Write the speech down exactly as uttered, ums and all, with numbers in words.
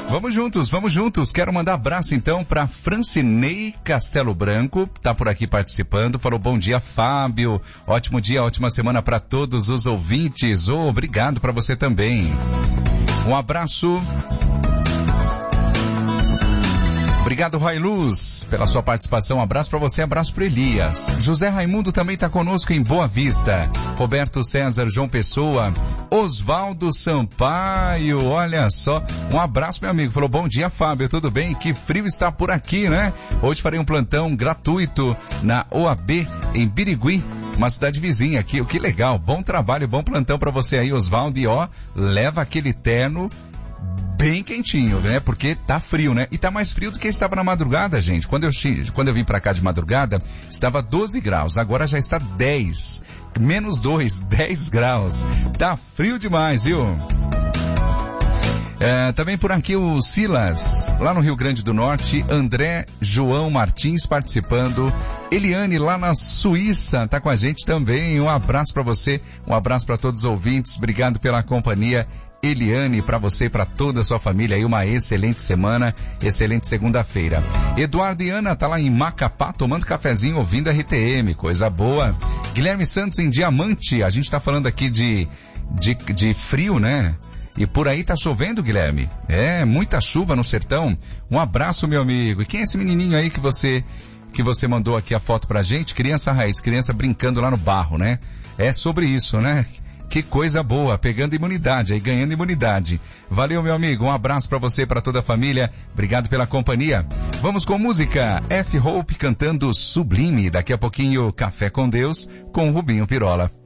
Vamos juntos, vamos juntos. Quero mandar abraço então para Francinei Castelo Branco, tá por aqui participando. Falou bom dia, Fábio. Ótimo dia, ótima semana para todos os ouvintes. Oh, obrigado para você também. Um abraço. Obrigado, Roy Luz, pela sua participação. Um abraço para você, abraço para Elias. José Raimundo também está conosco em Boa Vista. Roberto César, João Pessoa. Osvaldo Sampaio, olha só. Um abraço, meu amigo. Falou, bom dia, Fábio, tudo bem? Que frio está por aqui, né? Hoje farei um plantão gratuito na O A B em Birigui, uma cidade vizinha aqui. Que legal, bom trabalho, bom plantão para você aí, Osvaldo. E ó, leva aquele terno bem quentinho, né? Porque tá frio, né? E tá mais frio do que estava na madrugada, gente. Quando eu, quando eu vim pra cá de madrugada, estava doze graus. Agora já está dez. Menos dois, dez graus. Tá frio demais, viu? É, também por aqui o Silas, lá no Rio Grande do Norte. André João Martins participando. Eliane lá na Suíça tá com a gente também. Um abraço para você, um abraço para todos os ouvintes. Obrigado pela companhia. Eliane, para você e para toda a sua família aí, uma excelente semana, excelente segunda-feira. Eduardo e Ana tá lá em Macapá, tomando cafezinho, ouvindo R T M, coisa boa. Guilherme Santos em Diamante, a gente tá falando aqui de, de, de frio, né? E por aí tá chovendo, Guilherme. É, muita chuva no sertão. Um abraço, meu amigo. E quem é esse menininho aí que você, que você mandou aqui a foto pra gente? Criança raiz, criança brincando lá no barro, né? É sobre isso, né? Que coisa boa, pegando imunidade, aí ganhando imunidade. Valeu, meu amigo, um abraço pra você e pra toda a família. Obrigado pela companhia. Vamos com música. F. Hope cantando Sublime. Daqui a pouquinho, Café com Deus, com Rubinho Pirola.